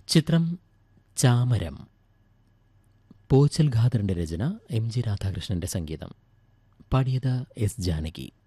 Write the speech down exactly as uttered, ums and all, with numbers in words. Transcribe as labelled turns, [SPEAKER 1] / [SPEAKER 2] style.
[SPEAKER 1] ചിത്രം ചാമരം. പോച്ചൽ ഖാദറിന്റെ രചന, M G രാധാകൃഷ്ണന്റെ സംഗീതം. പാടിയത് എസ് ജാനകി.